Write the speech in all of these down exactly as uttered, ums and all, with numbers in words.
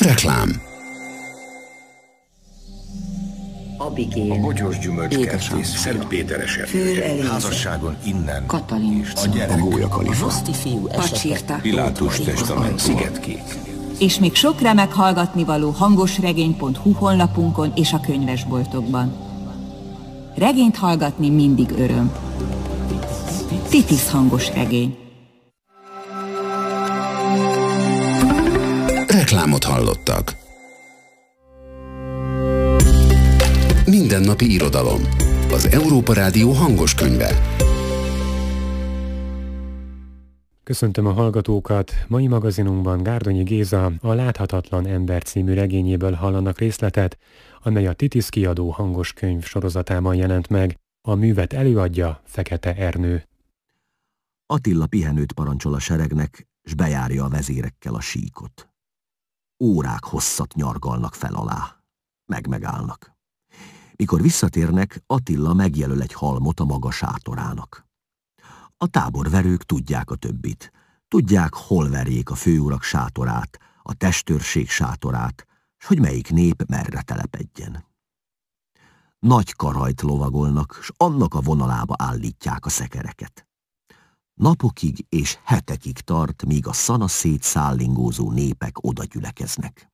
Reklám. Abigél, a bogyós gyümölcskertész, Szentpéteres erdő, házasságon innen, Katalin, a gyerek, A gólyakalifa, Pacsirta, Pilátus testament, Szigetkék. És még sok remek hallgatnivaló hangosregény pont hu honlapunkon és a könyvesboltokban. Regényt hallgatni mindig öröm. Titisz hangos regény. Reklámot hallottak. Mindennapi irodalom. Az Európa Rádió hangos könyve. Köszöntöm a hallgatókat! Mai magazinunkban Gárdonyi Géza a Láthatatlan ember című regényéből hallanak részletet, amely a Titisz kiadó hangos könyv sorozatában jelent meg. A művet előadja Fekete Ernő. Attila pihenőt parancsol a seregnek, s bejárja a vezérekkel a síkot. Órák hosszat nyargalnak fel alá. Meg-megállnak. Mikor visszatérnek, Attila megjelöl egy halmot a maga sátorának. A táborverők tudják a többit. Tudják, hol verjék a főurak sátorát, a testőrség sátorát, s hogy melyik nép merre telepedjen. Nagy karajt lovagolnak, s annak a vonalába állítják a szekereket. Napokig és hetekig tart, míg a szanaszét szállingózó népek oda gyülekeznek.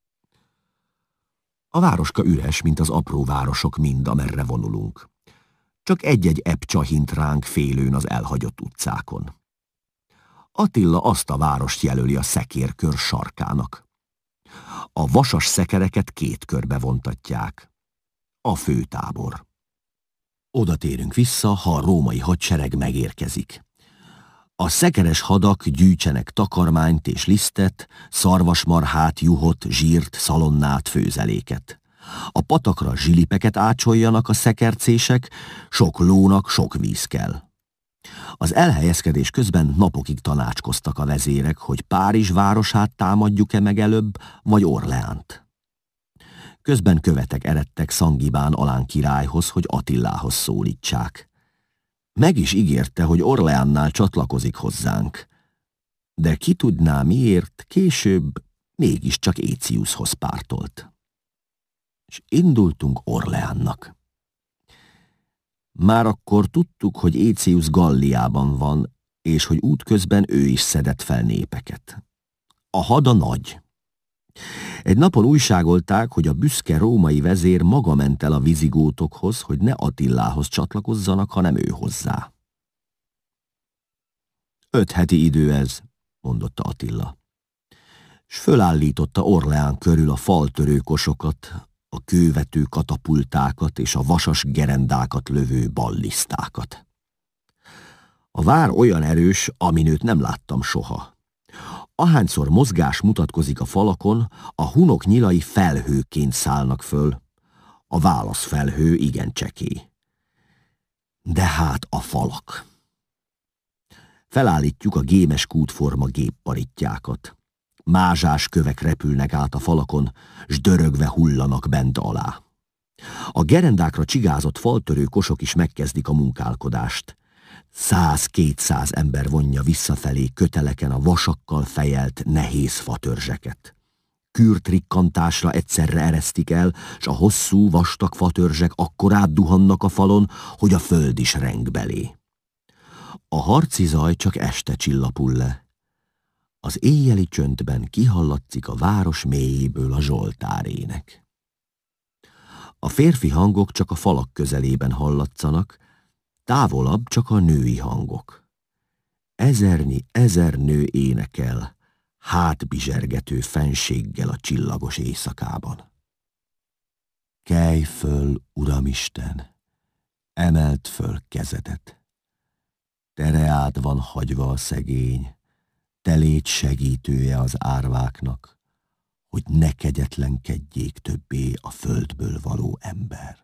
A városka üres, mint az apró városok mind, amerre vonulunk. Csak egy-egy ebb csahint ránk félőn az elhagyott utcákon. Attila azt a várost jelöli a szekérkör sarkának. A vasas szekereket két körbe vontatják. A főtábor. Oda térünk vissza, ha a római hadsereg megérkezik. A szekeres hadak gyűjtsenek takarmányt és lisztet, szarvasmarhát, juhot, zsírt, szalonnát, főzeléket. A patakra zsilipeket ácsoljanak a szekercések, sok lónak sok víz kell. Az elhelyezkedés közben napokig tanácskoztak a vezérek, hogy Párizs városát támadjuk-e meg előbb, vagy Orleánt. Közben követek eredtek Szangibán Alán királyhoz, hogy Attilához szólítsák. Meg is ígérte, hogy Orleánnál csatlakozik hozzánk. De ki tudná miért, később mégiscsak Éciushoz pártolt. És indultunk Orleánnak. Már akkor tudtuk, hogy Écius Galliában van, és hogy útközben ő is szedett fel népeket. A hada nagy. Egy napon újságolták, hogy a büszke római vezér maga ment el a vizigótokhoz, hogy ne Attilához csatlakozzanak, hanem ő hozzá. Öt heti idő ez, mondotta Attila. S fölállította Orleán körül a faltörő kosokat, a kővető katapultákat és a vasas gerendákat lövő ballisztákat. A vár olyan erős, amin őt nem láttam soha. Ahányszor mozgás mutatkozik a falakon, a hunok nyilai felhőként szállnak föl. A válaszfelhő igen csekély. De hát a falak. Felállítjuk a gémes kútforma gépparittyákat. Mázsás kövek repülnek át a falakon, s dörögve hullanak bent alá. A gerendákra csigázott faltörő kosok is megkezdik a munkálkodást. Száz-kétszáz ember vonja visszafelé köteleken a vasakkal fejelt nehéz fatörzseket. Kürtrikkantásra egyszerre eresztik el, s a hosszú, vastag fatörzsek akkor átduhannak a falon, hogy a föld is reng belé. A harci zaj csak este csillapul le. Az éjjeli csöndben kihallatszik a város mélyéből a zsoltárének. A férfi hangok csak a falak közelében hallatszanak, távolabb csak a női hangok. Ezernyi ezer nő énekel, hátbizsergető fenséggel a csillagos éjszakában. Kelj föl, Uramisten, emeld föl kezedet. Tereád van hagyva a szegény, te légy segítője az árváknak, hogy ne kegyetlenkedjék többé a földből való ember.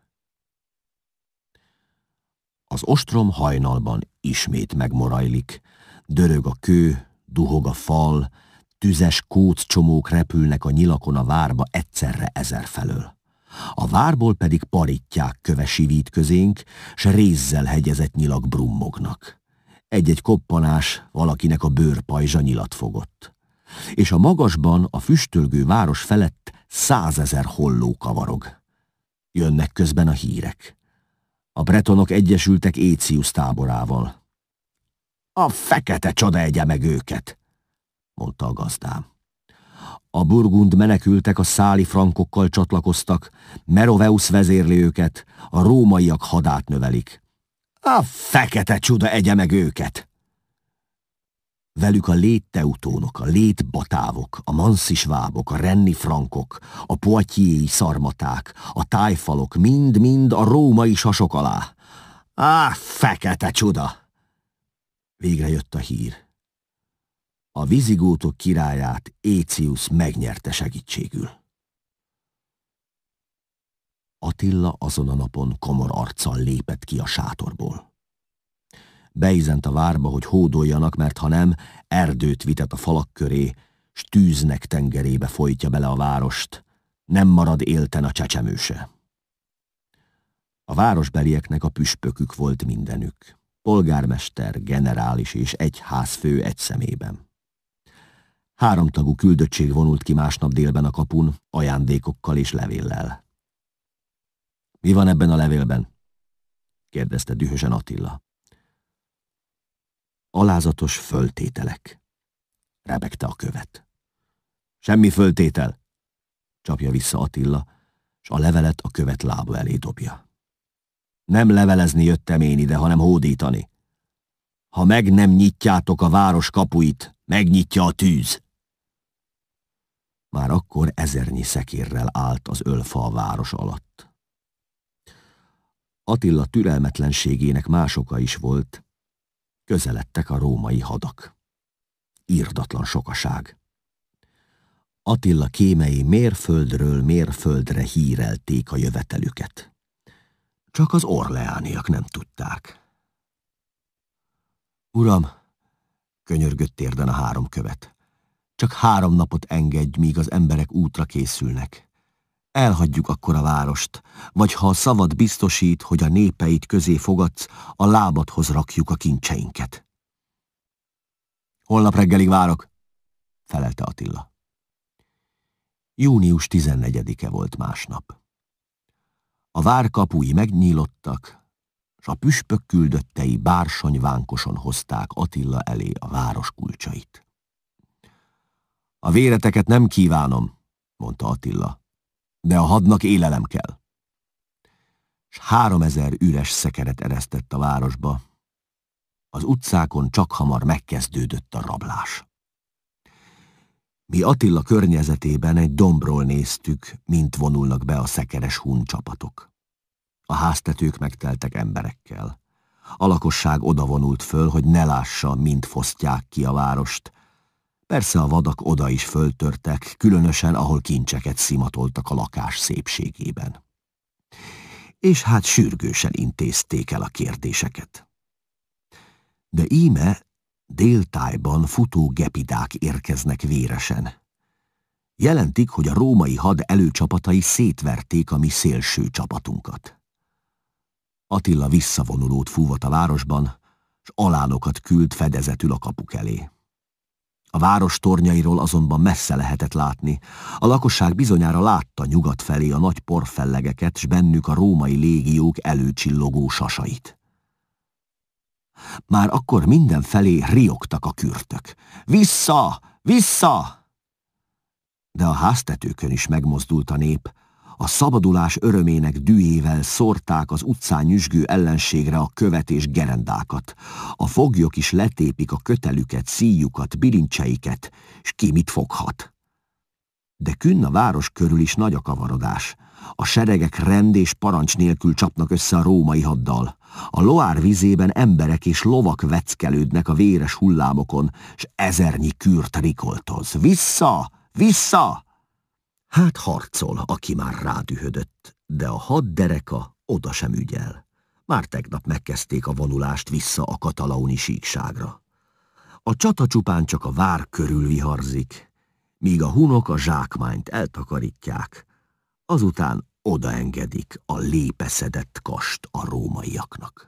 Az ostrom hajnalban ismét megmorajlik, dörög a kő, duhog a fal, tüzes kóccsomók repülnek a nyilakon a várba egyszerre ezer felől. A várból pedig parittyák köve sivít közénk, s rézzel hegyezett nyilak brummognak. Egy-egy koppanás valakinek a bőrpajzsa nyilat fogott. és a magasban a füstölgő város felett százezer holló kavarog. Jönnek közben a hírek. A bretonok egyesültek Écius táborával. A fekete csoda egye meg őket, mondta a gazdám. A burgund menekültek a száli frankokkal csatlakoztak, Meroveus vezérli őket, a rómaiak hadát növelik. A fekete csuda egye meg őket! Velük a létteutónok, a létbatávok, a manszisvábok, a renni frankok, a poitiers szarmaták, a tájfalok, mind-mind a római sasok alá. Á, fekete csuda! Végre jött a hír. A vizigótok királyát Écius megnyerte segítségül. Attila azon a napon komor arccal lépett ki a sátorból. Beizent a várba, hogy hódoljanak, mert ha nem, erdőt vitet a falak köré, s tűznek tengerébe folytja bele a várost, nem marad élten a csecsemőse. A városbelieknek a püspökük volt mindenük, polgármester, generális és egyházfő egy szemében. Háromtagú küldöttség vonult ki másnap délben a kapun, ajándékokkal és levéllel. Mi van ebben a levélben? kérdezte dühösen Attila. Alázatos föltételek, rebegte a követ. Semmi föltétel, csapja vissza Attila, s a levelet a követ lába elé dobja. Nem levelezni jöttem én ide, hanem hódítani. Ha meg nem nyitjátok a város kapuit, megnyitja a tűz. Már akkor ezernyi szekérrel állt az ölfa a város alatt. Attila türelmetlenségének más oka is volt, közeledtek a római hadak. Irdatlan sokaság. Attila kémei mérföldről mérföldre hírelték a jövetelüket. Csak az orleániak nem tudták. Uram, könyörgött térden a három követ, csak három napot engedj, míg az emberek útra készülnek. Elhagyjuk akkor a várost, vagy ha a szavad biztosít, hogy a népeid közé fogadsz, a lábadhoz rakjuk a kincseinket. Holnap reggelig várok, felelte Attila. Június tizennegyedike volt másnap. A vár kapui megnyílottak, s a püspök küldöttei bársonyvánkoson hozták Attila elé a város kulcsait. A véreteket nem kívánom, mondta Attila, de a hadnak élelem kell. S háromezer üres szekeret eresztett a városba. Az utcákon csakhamar megkezdődött a rablás. Mi Attila környezetében egy dombról néztük, mint vonulnak be a szekeres hun csapatok. A háztetők megteltek emberekkel. A lakosság odavonult föl, hogy ne lássa, mint fosztják ki a várost. Persze a vadak oda is föltörtek, különösen ahol kincseket szimatoltak a lakás szépségében. És hát sürgősen intézték el a kérdéseket. De íme déltájban futó gepidák érkeznek véresen. Jelentik, hogy a római had előcsapatai szétverték a mi szélső csapatunkat. Attila visszavonulót fúvott a városban, s alánokat küld fedezetül a kapuk elé. A város tornyairól azonban messze lehetett látni. A lakosság bizonyára látta nyugat felé a nagy porfellegeket, s bennük a római légiók előcsillogó sasait. Már akkor mindenfelé riogtak a kürtök. Vissza! Vissza! De a háztetőkön is megmozdult a nép. A szabadulás örömének dühével szórták az utcán nyüzsgő ellenségre a követ és gerendákat. A foglyok is letépik a kötelüket, szíjukat, bilincseiket, s ki mit foghat. De künn a város körül is nagy a kavarodás. A seregek rend és parancs nélkül csapnak össze a római haddal. A Loire vizében emberek és lovak veckelődnek a véres hullámokon, s ezernyi kürt rikoltoz. Vissza! Vissza! Hát harcol, aki már rádühödött, de a haddereka oda sem ügyel. Már tegnap megkezdték a vonulást vissza a katalauni síkságra. A csata csupán csak a vár körül viharzik, míg a hunok a zsákmányt eltakarítják, azután odaengedik a lépeszedett kast a rómaiaknak.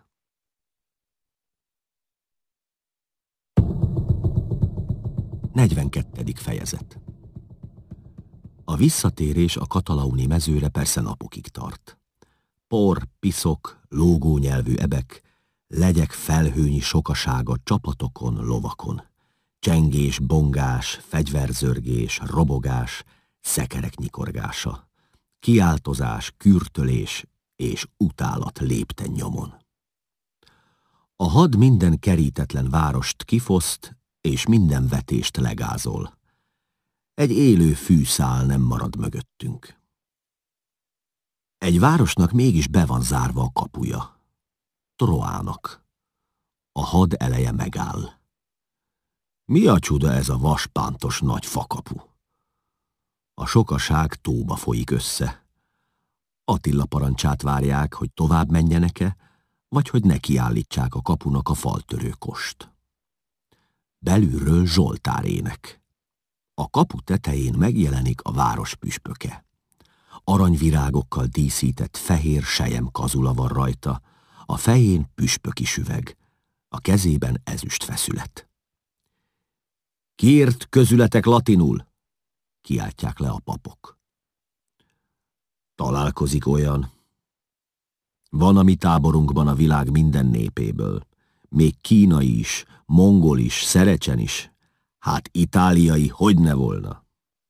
negyvenkettedik fejezet. A visszatérés a Katalauni mezőre persze napokig tart. Por, piszok, lógónyelvű ebek, legyek felhőnyi sokasága csapatokon, lovakon. Csengés, bongás, fegyverzörgés, robogás, szekerek nyikorgása. Kiáltozás, kürtölés és utálat lépten nyomon. A had minden kerítetlen várost kifoszt, és minden vetést legázol. Egy élő fűszál nem marad mögöttünk. Egy városnak mégis be van zárva a kapuja. Troának. A had eleje megáll. Mi a csuda ez a vaspántos nagy fakapu? A sokaság tóba folyik össze. Attila parancsát várják, hogy tovább menjenek-e, vagy hogy nekiállítsák a kapunak a faltörő kost. Belülről Zsoltár ének. A kapu tetején megjelenik a város püspöke. Aranyvirágokkal díszített fehér sejem kazula van rajta, a fején püspöki süveg, a kezében ezüst feszület. Kiért közületek latinul? Kiáltják le a papok. Találkozik olyan. Van a mi táborunkban a világ minden népéből. Még kínai is, mongol is, szerecsen is. Hát itáliai, hogy ne volna?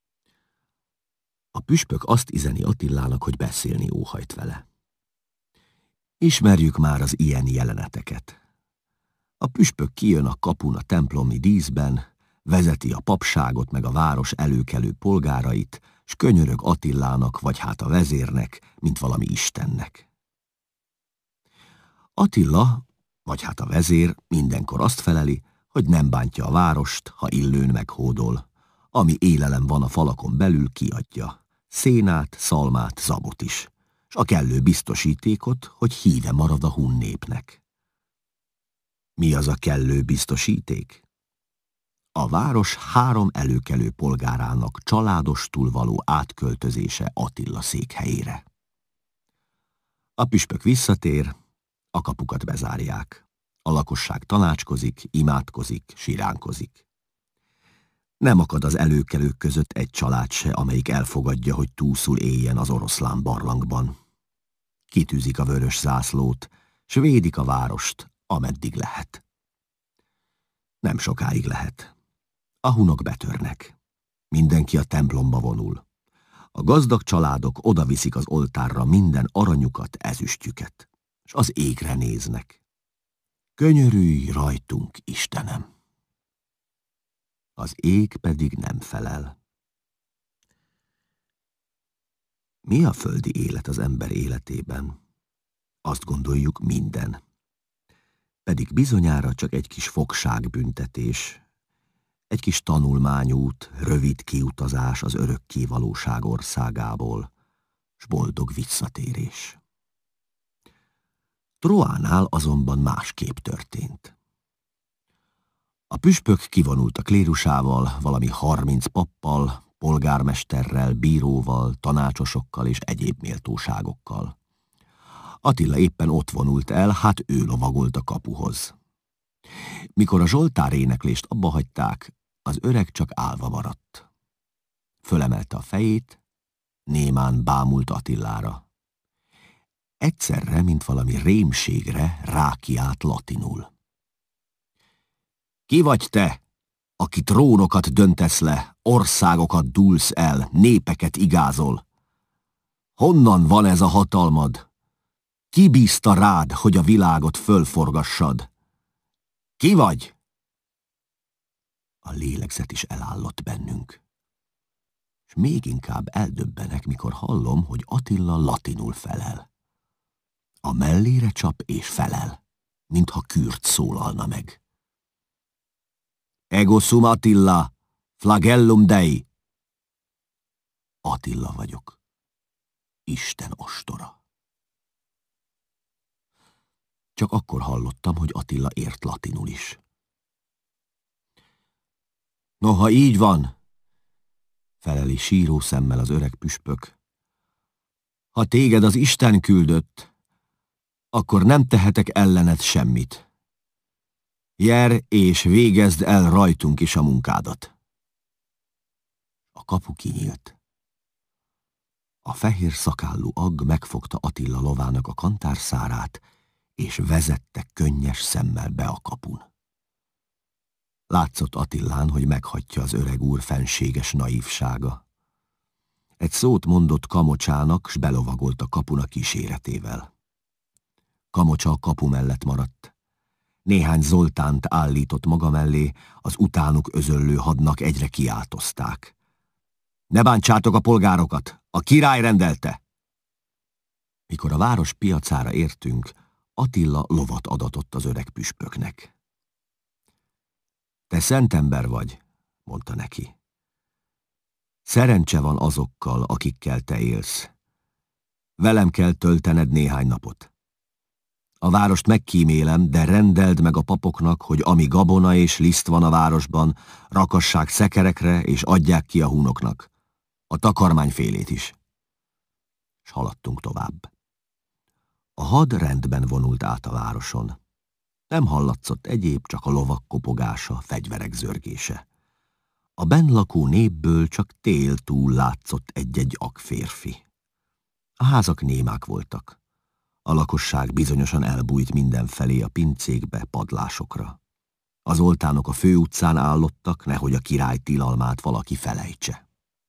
A püspök azt izeni Attilának, hogy beszélni óhajt vele. Ismerjük már az ilyen jeleneteket. A püspök kijön a kapun a templomi díszben, vezeti a papságot meg a város előkelő polgárait, s könyörög Attilának, vagy hát a vezérnek, mint valami istennek. Attila, vagy hát a vezér mindenkor azt feleli, hogy nem bántja a várost, ha illőn meghódol. Ami élelem van a falakon belül, kiadja. Szénát, szalmát, zabot is. S a kellő biztosítékot, hogy híve marad a hun népnek. Mi az a kellő biztosíték? A város három előkelő polgárának családostul való átköltözése Attila székhelyére. A püspök visszatér, a kapukat bezárják. A lakosság tanácskozik, imádkozik, siránkozik. Nem akad az előkelők között egy család se, amelyik elfogadja, hogy túszul éljen az oroszlán barlangban. Kitűzik a vörös zászlót, s védik a várost, ameddig lehet. Nem sokáig lehet. A hunok betörnek. Mindenki a templomba vonul. A gazdag családok odaviszik az oltárra minden aranyukat, ezüstjüket, s az égre néznek. Könyörülj rajtunk, Istenem! Az ég pedig nem felel. Mi a földi élet az ember életében? Azt gondoljuk, minden. Pedig bizonyára csak egy kis fogságbüntetés, egy kis tanulmányút, rövid kiutazás az örökké valóság országából, s boldog visszatérés. Troánál azonban másképp történt. A püspök kivonult a klérusával, valami harminc pappal, polgármesterrel, bíróval, tanácsosokkal és egyéb méltóságokkal. Attila éppen ott vonult el, hát ő lovagolt a kapuhoz. Mikor a Zsoltár éneklést abba hagyták, az öreg csak állva maradt. Fölemelte a fejét, némán bámult Attilára. Egyszerre, mint valami rémségre rákiált latinul. Ki vagy te, aki trónokat döntesz le, országokat dúlsz el, népeket igázol? Honnan van ez a hatalmad? Ki bízta rád, hogy a világot fölforgassad? Ki vagy? A lélegzet is elállott bennünk. És még inkább eldöbbenek, mikor hallom, hogy Attila latinul felel. A mellére csap és felel, mintha Kürt szólalna meg. Ego sum Attila, flagellum Dei. Attila vagyok, Isten ostora. Csak akkor hallottam, hogy Attila ért latinul is. Noha így van, feleli síró szemmel az öreg püspök, ha téged az Isten küldött, akkor nem tehetek ellened semmit. Jár és végezd el rajtunk is a munkádat. A kapu kinyílt. A fehér szakállú agg megfogta Attila lovának a kantárszárát, és vezette könnyes szemmel be a kapun. Látszott Attilán, hogy meghagyja az öreg úr fenséges naívsága. Egy szót mondott Kamocsának, s belovagolt a kapun a kíséretével. Kamocsa a kapu mellett maradt. Néhány Zoltánt állított maga mellé, az utánuk özöllő hadnak egyre kiáltozták. Ne bántsátok a polgárokat, a király rendelte! Mikor a város piacára értünk, Attila lovat adatott az öreg püspöknek. Te szent ember vagy, mondta neki. Szerencse van azokkal, akikkel te élsz. Velem kell töltened néhány napot. A várost megkímélem, de rendeld meg a papoknak, hogy ami gabona és liszt van a városban, rakassák szekerekre és adják ki a húnoknak. A takarmányfélét is. S haladtunk tovább. A had rendben vonult át a városon. Nem hallatszott egyéb, csak a lovak kopogása, fegyverek zörgése. A benn lakó népből csak tél túl látszott egy-egy agférfi. A házak némák voltak. A lakosság bizonyosan elbújt mindenfelé a pincékbe, padlásokra. Az oltánok a főutcán állottak, nehogy a király tilalmát valaki felejtse.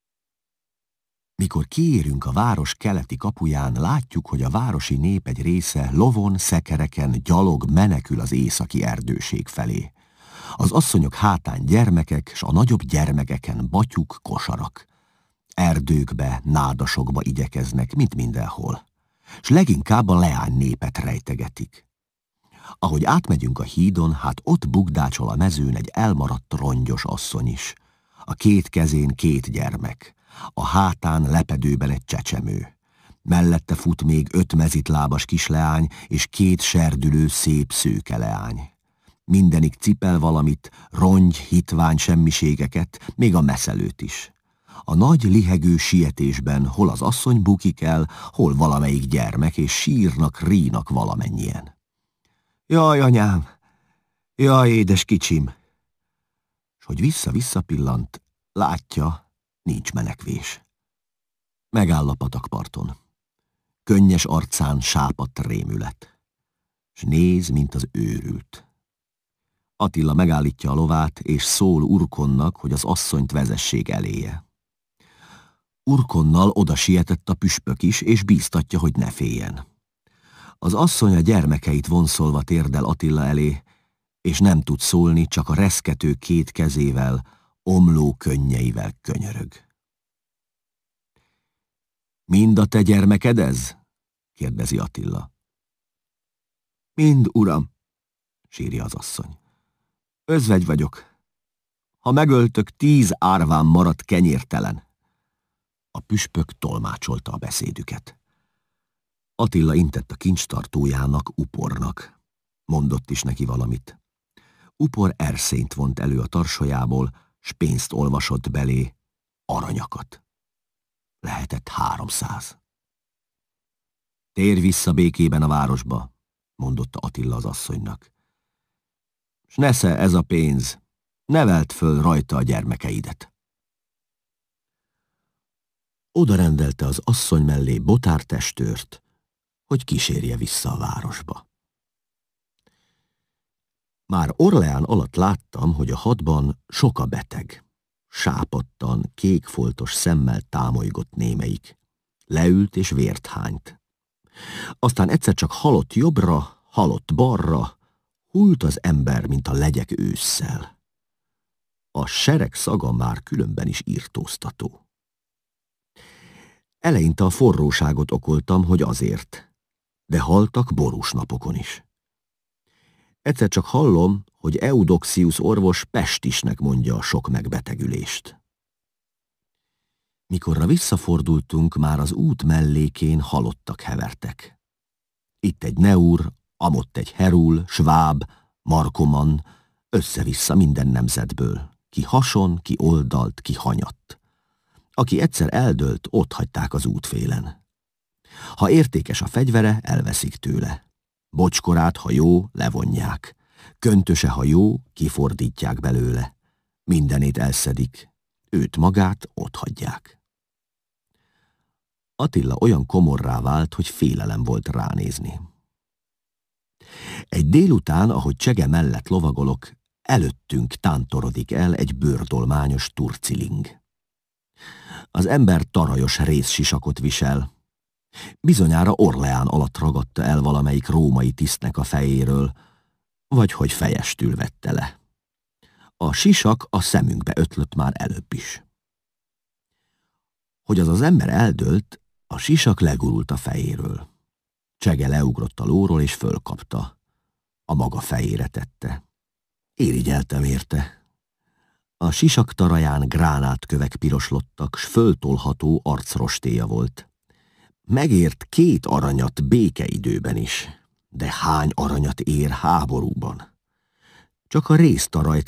Mikor kiérünk a város keleti kapuján, látjuk, hogy a városi nép egy része lovon, szekereken, gyalog menekül az északi erdőség felé. Az asszonyok hátán gyermekek, s a nagyobb gyermekeken batyuk, kosarak. Erdőkbe, nádasokba igyekeznek, mint mindenhol. S leginkább a leány népet rejtegetik. Ahogy átmegyünk a hídon, hát ott bukdácsol a mezőn egy elmaradt rongyos asszony is. A két kezén két gyermek, a hátán lepedőben egy csecsemő. Mellette fut még öt mezitlábas kisleány és két serdülő szép szőke leány. Mindenik cipel valamit, rongy, hitvány semmiségeket, még a meszelőt is. A nagy lihegő sietésben hol az asszony bukik el, hol valamelyik gyermek, és sírnak, rínak valamennyien. Jaj, anyám! Jaj, édes kicsim! S hogy vissza-vissza pillant, látja, nincs menekvés. Megáll a patakparton. Könnyes arcán sápadt rémület. S néz, mint az őrült. Attila megállítja a lovát, és szól Urkonnak, hogy az asszonyt vezessék eléje. Urkonnal oda sietett a püspök is, és bíztatja, hogy ne féljen. Az asszony a gyermekeit vonszolva térdel Attila elé, és nem tud szólni, csak a reszkető két kezével, omló könnyeivel könyörög. Mind a te gyermeked ez? kérdezi Attila. Mind, uram, sírja az asszony. Özvegy vagyok. Ha megöltök, tíz árván maradt kenyértelen. A püspök tolmácsolta a beszédüket. Attila intett a kincstartójának, Upornak. Mondott is neki valamit. Upor erszényt vont elő a tarsolyából, s pénzt olvasott belé, aranyakat. Lehetett háromszáz. Térj vissza békében a városba, mondotta Attila az asszonynak. S nesze ez a pénz, neveld föl rajta a gyermekeidet. Oda rendelte az asszony mellé botártestőrt, hogy kísérje vissza a városba. Már Orleán alatt láttam, hogy a hadban sok a beteg. Sápadtan, kékfoltos szemmel támolygott némelyik. Leült és vért hányt. Aztán egyszer csak halott jobbra, halott balra, hult az ember, mint a legyek ősszel. A sereg szaga már különben is írtóztató. Eleinte a forróságot okoltam, hogy azért, de haltak borús napokon is. Egyszer csak hallom, hogy Eudoxius orvos pestisnek mondja a sok megbetegülést. Mikorra visszafordultunk, már az út mellékén halottak hevertek. Itt egy Neur, amott egy Herul, Sváb, Markoman, össze-vissza minden nemzetből. Ki hason, ki oldalt, ki hanyatt. Aki egyszer eldőlt, ott hagyták az útfélen. Ha értékes a fegyvere, elveszik tőle. Bocskorát, ha jó, levonják. Köntöse, ha jó, kifordítják belőle. Mindenét elszedik. őt magát otthagyják. Attila olyan komorrá vált, hogy félelem volt ránézni. Egy délután, ahogy Csege mellett lovagolok, előttünk tántorodik el egy bőrdolmányos turciling. Az ember tarajos rézsisakot visel. Bizonyára Orleán alatt ragadta el valamelyik római tisztnek a fejéről, vagy hogy fejestül vette le. A sisak a szemünkbe ötlött már előbb is. Hogy az az ember eldőlt, a sisak legurult a fejéről. Csege leugrott a lóról és fölkapta. A maga fejére tette. Érigyeltem érte. A sisak taraján gránátkövek piroslottak, s föltolható arcrostéja volt. Megért két aranyat békeidőben is, de hány aranyat ér háborúban? Csak a réztarajt